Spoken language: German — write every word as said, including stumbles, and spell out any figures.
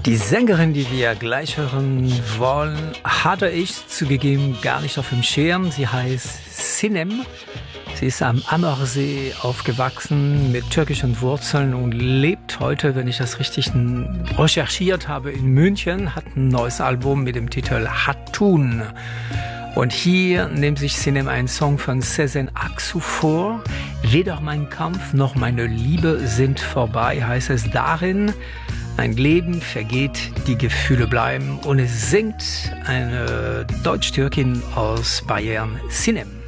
Die Sängerin, die wir gleich hören wollen, hatte ich zugegeben gar nicht auf dem Schirm. Sie heißt Sinem. Sie ist am Ammersee aufgewachsen mit türkischen Wurzeln und lebt heute, wenn ich das richtig recherchiert habe, in München, hat ein neues Album mit dem Titel Hatun. Und hier nimmt sich Sinem einen Song von Sezen Aksu vor. Weder mein Kampf noch meine Liebe sind vorbei, heißt es darin. Ein Leben vergeht, die Gefühle bleiben. Und es singt eine Deutsch-Türkin aus Bayern, Sinem.